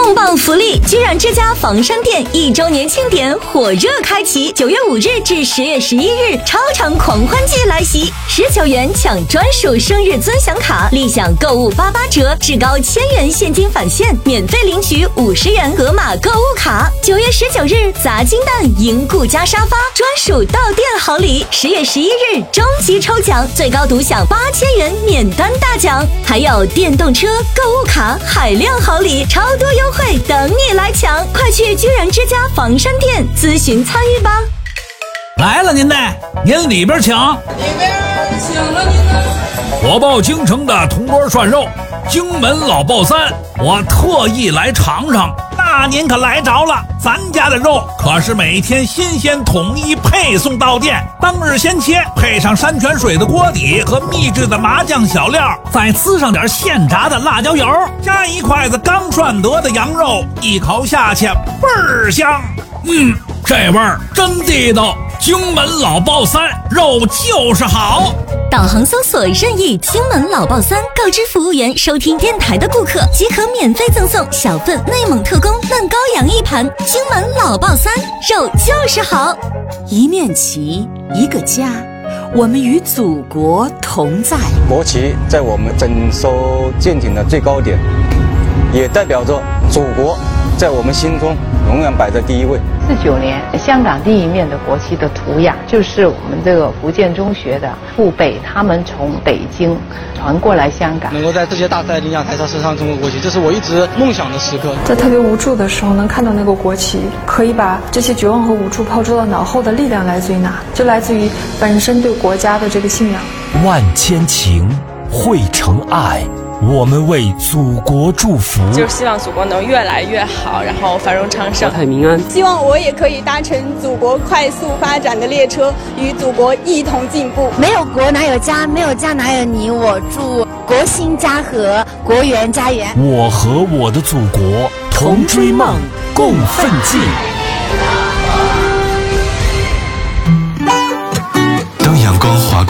重磅福利！居然之家房山店1周年庆典火热开启，9月5日至10月11日，超长狂欢季来袭！19元抢专属生日尊享卡，立享购物88折，至高1000元现金返现，免费领取50元盒马购物卡。9月19日，砸金蛋赢顾家沙发，专属到店好礼。10月11日，终极抽奖，最高独享8000元免单大奖，还有电动车、购物卡、海量好礼，超多优惠等你来抢！快去居然之家房山店咨询参与吧。 来了您的，您里边请。 里边请了您的。 火爆京城的铜锅涮肉，荆门老爆三，我特意来尝尝。那您可来着了，咱家的肉可是每天新鲜统一配送到店，当日先切，配上山泉水的锅底和秘制的麻酱小料，再滋上点现炸的辣椒油，加一筷子刚涮得的羊肉，一口下去倍儿香。这味儿真地道，荆门老爆三，肉就是好。 导航搜索任意荆门老爆三，告知服务员收听电台的顾客即可免费赠送小份内蒙特供嫩羔羊1盘。荆门老爆三，肉就是好。 一面旗，一个家，我们与祖国同在。 国旗在我们整艘舰艇的最高点，也代表着祖国在我们心中永远摆在第一位。 49年香港第一面的国旗的图样，就是我们这个福建中学的父辈他们从北京传过来香港， 能够在这些大赛领奖台上升上中国国旗，这是我一直梦想的时刻。 在特别无助的时候，能看到那个国旗，可以把这些绝望和无助抛诸到脑后的力量来自于哪？就来自于本身对国家的这个信仰。 万千情汇成爱，我们为祖国祝福， 就是希望祖国能越来越好，然后繁荣昌盛， 国泰民安。 希望我也可以搭乘祖国快速发展的列车，与祖国一同进步。 没有国哪有家，没有家哪有你我。祝国兴家和，国源家园。 我和我的祖国同追梦，共奋进。 当阳光划